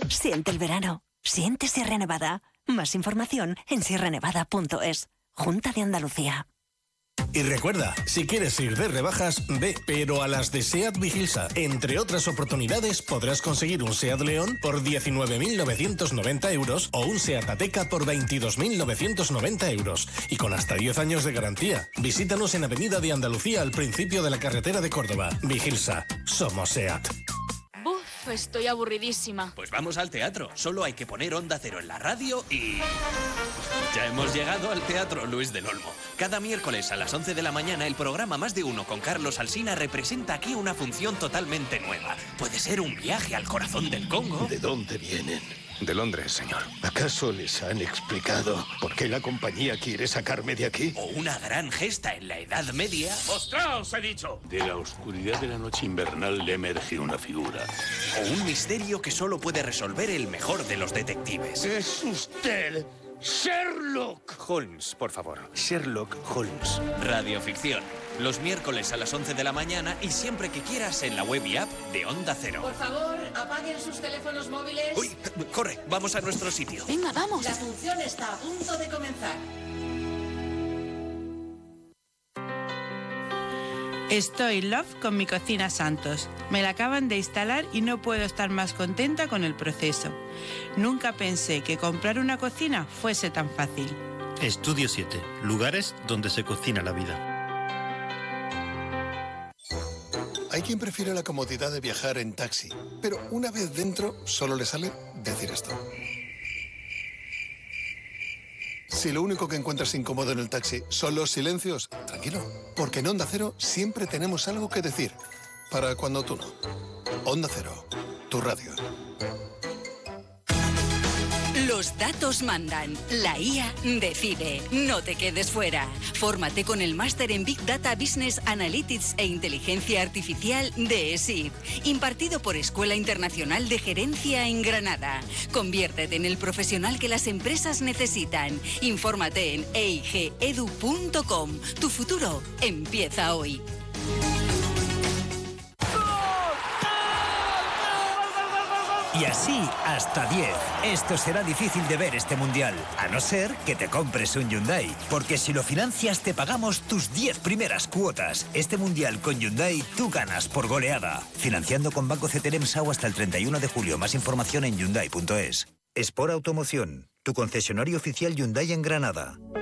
Siente el verano. Siente Sierra Nevada. Más información en sierranevada.es. Junta de Andalucía. Y recuerda, si quieres ir de rebajas, ve, pero a las de SEAT Vigilsa. Entre otras oportunidades, podrás conseguir un SEAT León por 19.990 euros o un SEAT Ateca por 22.990 euros. Y con hasta 10 años de garantía. Visítanos en Avenida de Andalucía, al principio de la carretera de Córdoba. Vigilsa. Somos SEAT. Uf, estoy aburridísima. Pues vamos al teatro. Solo hay que poner Onda Cero en la radio y... Ya hemos llegado al Teatro Luis del Olmo. Cada miércoles a las 11 de la mañana el programa Más de Uno con Carlos Alsina representa aquí una función totalmente nueva. Puede ser un viaje al corazón del Congo. ¿De dónde vienen? De Londres, señor. ¿Acaso les han explicado por qué la compañía quiere sacarme de aquí? O una gran gesta en la Edad Media. ¡Mostraos, he dicho! De la oscuridad de la noche invernal le emerge una figura. O un misterio que solo puede resolver el mejor de los detectives. ¡Es usted Sherlock Holmes, por favor. Sherlock Holmes. Radioficción. Los miércoles a las 11 de la mañana y siempre que quieras en la web y app de Onda Cero. Por favor, apaguen sus teléfonos móviles. ¡Uy! Corre, vamos a nuestro sitio. Venga, vamos. La función está a punto de comenzar. Estoy love con mi cocina Santos. Me la acaban de instalar y no puedo estar más contenta con el proceso. Nunca pensé que comprar una cocina fuese tan fácil. Estudio 7. Lugares donde se cocina la vida. Hay quien prefiere la comodidad de viajar en taxi, pero una vez dentro solo le sale decir esto. Si lo único que encuentras incómodo en el taxi son los silencios, tranquilo, porque en Onda Cero siempre tenemos algo que decir. Para cuando tú no. Onda Cero, tu radio. Los datos mandan. La IA decide. No te quedes fuera. Fórmate con el máster en Big Data Business Analytics e Inteligencia Artificial de ESID, impartido por Escuela Internacional de Gerencia en Granada. Conviértete en el profesional que las empresas necesitan. Infórmate en eigedu.com. Tu futuro empieza hoy. Y así hasta 10. Esto será difícil de ver este mundial, a no ser que te compres un Hyundai. Porque si lo financias te pagamos tus 10 primeras cuotas. Este mundial con Hyundai tú ganas por goleada. Financiando con Banco CTLM SAU hasta el 31 de julio. Más información en Hyundai.es. Sport Automoción, tu concesionario oficial Hyundai en Granada.